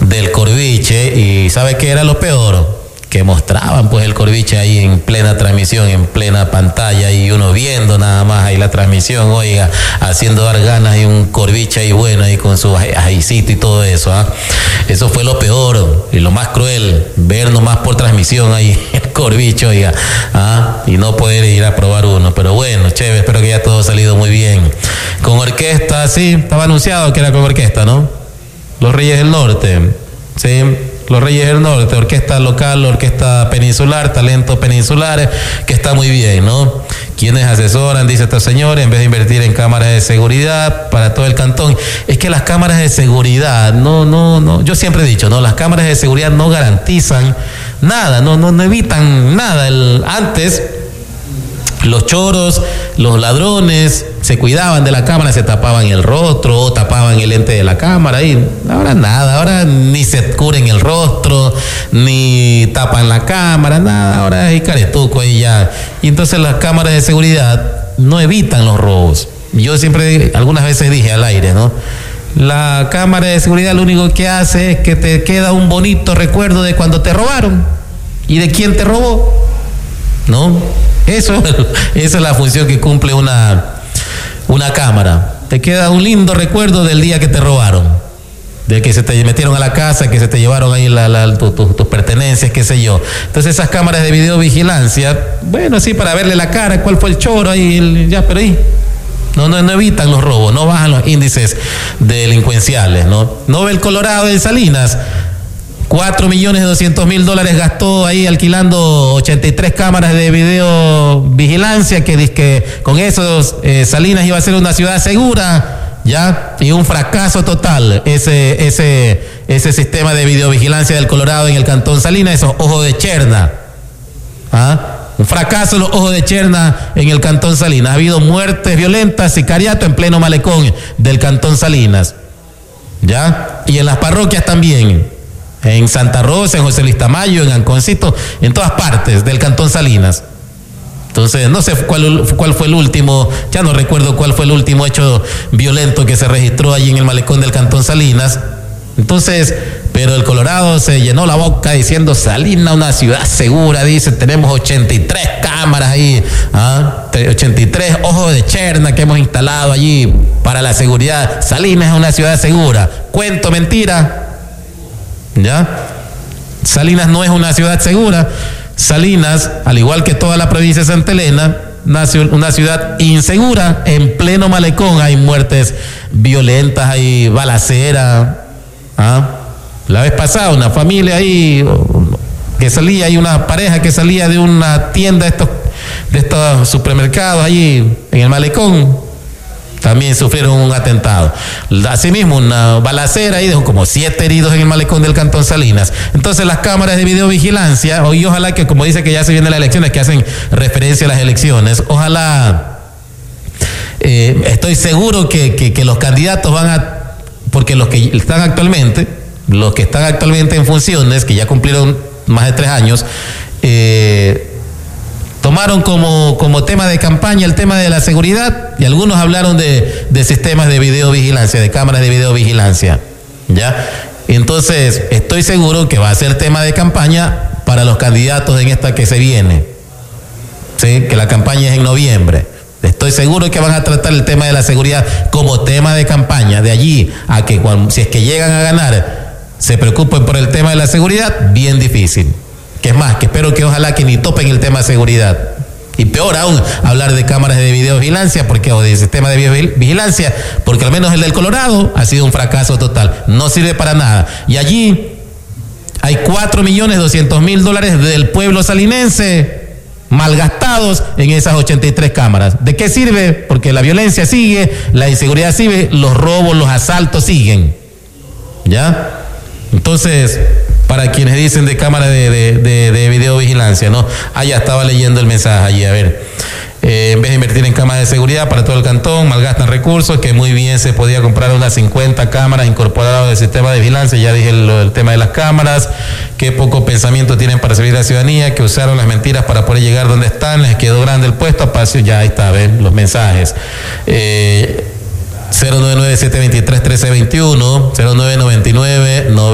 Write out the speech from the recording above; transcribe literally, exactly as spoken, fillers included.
del Corviche. ¿Y sabe qué era lo peor? Que mostraban pues el Corviche ahí en plena transmisión, en plena pantalla, y uno viendo nada más ahí la transmisión, oiga, haciendo dar ganas, y un Corviche ahí bueno, ahí con su ajicito y todo eso, ¿ah? Eso fue lo peor y lo más cruel, ver nomás por transmisión ahí el Corviche, oiga, ¿ah? Y no poder ir a probar uno. Pero bueno, chévere, espero que ya todo ha salido muy bien. Con orquesta, sí, estaba anunciado que era con orquesta, ¿no? Los Reyes del Norte, sí. Los Reyes del Norte, orquesta local, orquesta peninsular, talento peninsular, que está muy bien, ¿no? Quienes asesoran, dice este señor, en vez de invertir en cámaras de seguridad para todo el cantón. Es que las cámaras de seguridad, no, no, no, yo siempre he dicho, no, las cámaras de seguridad no garantizan nada, no, no, no evitan nada. El, antes, los choros, los ladrones se cuidaban de la cámara, se tapaban el rostro o tapaban el lente de la cámara, y ahora nada, ahora ni se cubren el rostro, ni tapan la cámara, nada, ahora es caretuco ahí ya. Y entonces las cámaras de seguridad no evitan los robos. Yo siempre, algunas veces dije al aire, ¿no? La cámara de seguridad lo único que hace es que te queda un bonito recuerdo de cuando te robaron y de quién te robó, ¿no? Eso, esa es la función que cumple una, una cámara. Te queda un lindo recuerdo del día que te robaron, de que se te metieron a la casa, que se te llevaron ahí la, la, tu, tu, tus pertenencias, qué sé yo. Entonces esas cámaras de videovigilancia, bueno, sí, para verle la cara, cuál fue el choro ahí, el, ya, pero ahí no, no, no evitan los robos, no bajan los índices delincuenciales, ¿no? No ve el Colorado de Salinas. Cuatro millones doscientos mil dólares gastó ahí alquilando ochenta y tres cámaras de videovigilancia, que dice que con esos eh, Salinas iba a ser una ciudad segura, ya, y un fracaso total ese, ese, ese sistema de videovigilancia del Colorado en el Cantón Salinas, esos ojos de cherna, ¿ah? Un fracaso los ojos de cherna en el Cantón Salinas. Ha habido muertes violentas, sicariato en pleno malecón del Cantón Salinas, ya, y en las parroquias también. En Santa Rosa, en José Luis Tamayo, en Anconcito, en todas partes del Cantón Salinas. Entonces, no sé cuál, cuál fue el último, ya no recuerdo cuál fue el último hecho violento que se registró allí en el malecón del Cantón Salinas. Entonces, pero el Colorado se llenó la boca diciendo, Salinas, una ciudad segura, dice, tenemos ochenta y tres cámaras ahí, ¿ah? ochenta y tres ojos de cherna que hemos instalado allí para la seguridad. Salinas es una ciudad segura. Cuento, mentira. ¿Ya? Salinas no es una ciudad segura. Salinas, al igual que toda la provincia de Santa Elena, nace una ciudad insegura. En pleno malecón hay muertes violentas, hay balacera, ¿ah? La vez pasada una familia ahí que salía, hay una pareja que salía de una tienda de estos, de estos supermercados allí en el malecón, también sufrieron un atentado. Asimismo, una balacera y dejó como siete heridos en el malecón del Cantón Salinas. Entonces las cámaras de videovigilancia, y ojalá que, como dice que ya se vienen las elecciones, que hacen referencia a las elecciones, ojalá, eh, estoy seguro que, que, que los candidatos van a, porque los que están actualmente, los que están actualmente en funciones, que ya cumplieron más de tres años, eh, tomaron como, como tema de campaña el tema de la seguridad, y algunos hablaron de, de sistemas de videovigilancia, de cámaras de videovigilancia, ¿ya? Entonces, estoy seguro que va a ser tema de campaña para los candidatos en esta que se viene, ¿sí? Que la campaña es en noviembre. Estoy seguro que van a tratar el tema de la seguridad como tema de campaña. De allí a que cuando, si es que llegan a ganar, se preocupen por el tema de la seguridad, bien difícil. Que es más, que espero que ojalá que ni topen el tema de seguridad. Y peor aún, hablar de cámaras de videovigilancia, porque, o de sistema de videovigilancia, porque al menos el del Colorado ha sido un fracaso total. No sirve para nada. Y allí hay cuatro millones doscientos mil dólares del pueblo salinense malgastados en esas ochenta y tres cámaras. ¿De qué sirve? Porque la violencia sigue, la inseguridad sigue, los robos, los asaltos siguen. ¿Ya? Entonces, para quienes dicen de cámara de, de, de, de videovigilancia, ¿no? Ah, ya estaba leyendo el mensaje allí, a ver. Eh, en vez de invertir en cámaras de seguridad para todo el cantón, malgastan recursos, que muy bien se podía comprar unas cincuenta cámaras incorporadas al sistema de vigilancia. Ya dije el, el tema de las cámaras, qué poco pensamiento tienen para servir a la ciudadanía, que usaron las mentiras para poder llegar donde están, les quedó grande el puesto, espacio, ya ahí está, ven los mensajes. Eh, cero nueve nueve siete dos tres uno tres dos uno, cero nueve nueve nueve